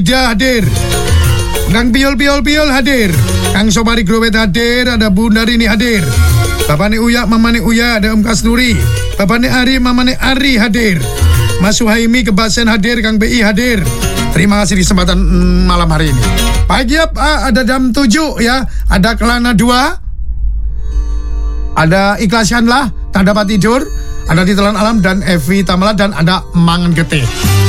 Dia hadir. Kang Piol hadir. Kang Sobari Growet hadir. Ada Bunda Rini hadir. Bapaknya Uya, mamanya Uya. Ada Om Kasnuri. Bapaknya Ari, mamanya Ari hadir. Mas Suhaimi Kebasen hadir. Kang BI hadir. Terima kasih di kesempatan malam hari ini. Pagi ada jam 7 ya. Ada Kelana 2. Ada Ikhlasianlah, tak dapat tidur. Ada Titelan Alam dan Evi Tamala. Dan ada Mangan Getih.